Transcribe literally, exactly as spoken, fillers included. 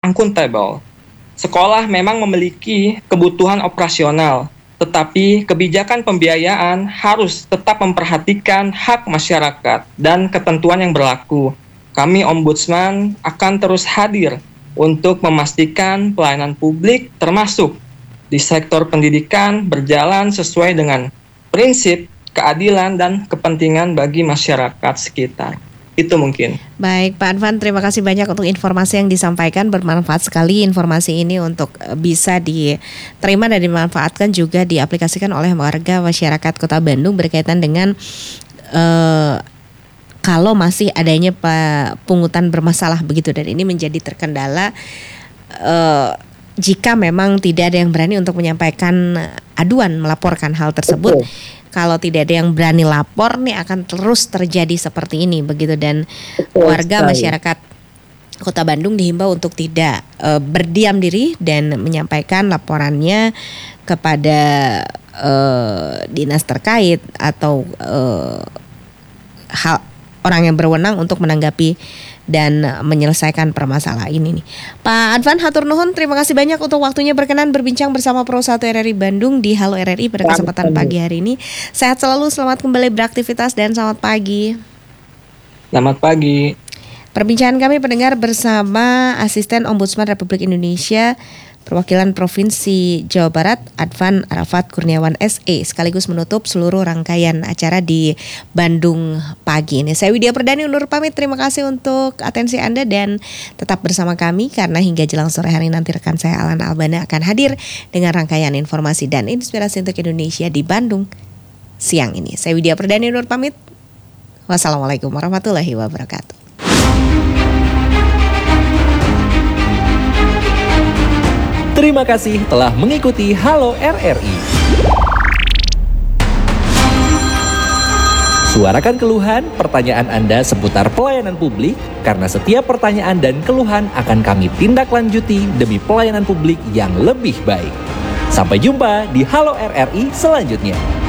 akuntabel. Sekolah memang memiliki kebutuhan operasional, tetapi kebijakan pembiayaan harus tetap memperhatikan hak masyarakat dan ketentuan yang berlaku. Kami Ombudsman akan terus hadir untuk memastikan pelayanan publik termasuk di sektor pendidikan berjalan sesuai dengan prinsip keadilan dan kepentingan bagi masyarakat sekitar. Itu mungkin. Baik Pak Advan, terima kasih banyak untuk informasi yang disampaikan. Bermanfaat sekali informasi ini untuk bisa diterima dan dimanfaatkan juga diaplikasikan oleh warga masyarakat Kota Bandung berkaitan dengan uh, kalau masih adanya pungutan bermasalah begitu, dan ini menjadi terkendala uh, jika memang tidak ada yang berani untuk menyampaikan aduan, melaporkan hal tersebut. Betul. Kalau tidak ada yang berani lapor nih akan terus terjadi seperti ini begitu, dan Betul, warga sekali. Masyarakat Kota Bandung dihimbau untuk tidak uh, berdiam diri dan menyampaikan laporannya kepada uh, dinas terkait atau uh, hal orang yang berwenang untuk menanggapi dan menyelesaikan permasalahan ini nih. Pak Advan, hatur nuhun, terima kasih banyak untuk waktunya berkenan berbincang bersama Pro satu R R I Bandung di Halo R R I pada kesempatan pagi hari ini. Sehat selalu, selamat kembali beraktivitas dan selamat pagi. Selamat pagi. Perbincangan kami pendengar bersama Asisten Ombudsman Republik Indonesia Perwakilan Provinsi Jawa Barat, Advan Arafat Kurniawan S E, sekaligus menutup seluruh rangkaian acara di Bandung pagi ini. Saya Widya Perdani undur pamit, terima kasih untuk atensi Anda dan tetap bersama kami karena hingga jelang sore hari nanti rekan saya Alan Albana akan hadir dengan rangkaian informasi dan inspirasi untuk Indonesia di Bandung siang ini. Saya Widya Perdani undur pamit. Wassalamualaikum warahmatullahi wabarakatuh. Terima kasih telah mengikuti Halo R R I. Suarakan keluhan, pertanyaan Anda seputar pelayanan publik, karena setiap pertanyaan dan keluhan akan kami tindak lanjuti demi pelayanan publik yang lebih baik. Sampai jumpa di Halo R R I selanjutnya.